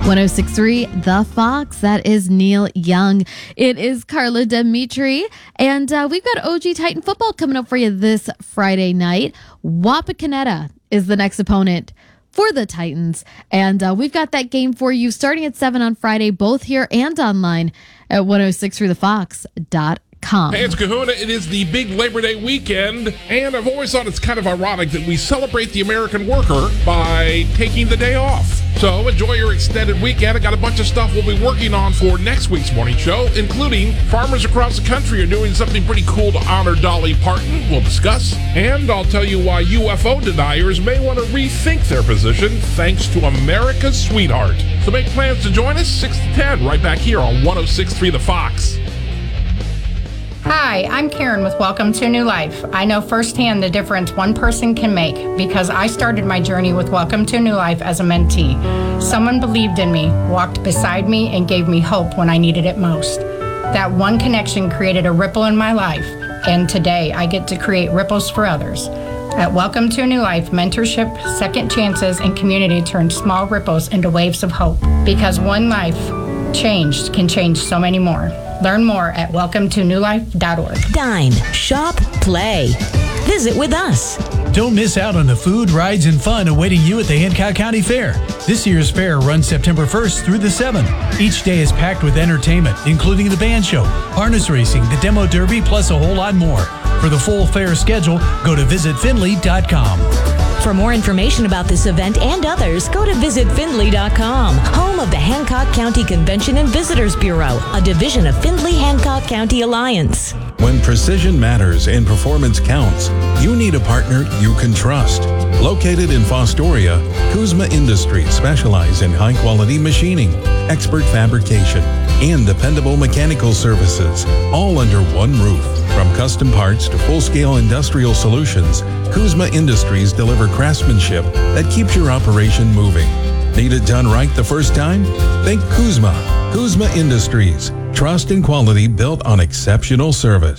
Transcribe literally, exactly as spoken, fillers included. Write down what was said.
one oh six point three The Fox. That is Neil Young. It is Carla Dimitri. And uh, we've got O G Titan football coming up for you this Friday night. Wapakoneta is the next opponent for the Titans. And uh, we've got that game for you starting at seven on Friday, both here and online at ten sixty-three the fox dot com. Hey, it's Kahuna. It is the big Labor Day weekend, and I've always thought it's kind of ironic that we celebrate the American worker by taking the day off. So enjoy your extended weekend. I got a bunch of stuff we'll be working on for next week's morning show, including farmers across the country are doing something pretty cool to honor Dolly Parton. We'll discuss. And I'll tell you why U F O deniers may want to rethink their position thanks to America's sweetheart. So make plans to join us six to ten right back here on ten sixty-three The Fox. Hi, I'm Karen with Welcome to a New Life. I know firsthand the difference one person can make because I started my journey with Welcome to a New Life as a mentee. Someone believed in me, walked beside me, and gave me hope when I needed it most. That one connection created a ripple in my life, and today I get to create ripples for others. At Welcome to a New Life, mentorship, second chances, and community turn small ripples into waves of hope. Because one life changed can change so many more. Learn more at welcome to new life dot org. Dine, shop, play. Visit with us. Don't miss out on the food, rides, and fun awaiting you at the Hancock County Fair. This year's fair runs September first through the seventh. Each day is packed with entertainment, including the band show, harness racing, the demo derby, plus a whole lot more. For the full fair schedule, go to visit finley dot com. For more information about this event and others, go to visit finley dot com, home of the Hancock County Convention and Visitors Bureau, a division of Findlay-Hancock County Alliance. When precision matters and performance counts, you need a partner you can trust. Located in Fostoria, Kuzma Industries specialize in high-quality machining, expert fabrication, and dependable mechanical services, all under one roof. From custom parts to full-scale industrial solutions, Kuzma Industries deliver craftsmanship that keeps your operation moving. Need it done right the first time? Think Kuzma. Kuzma Industries. Trust and quality built on exceptional service.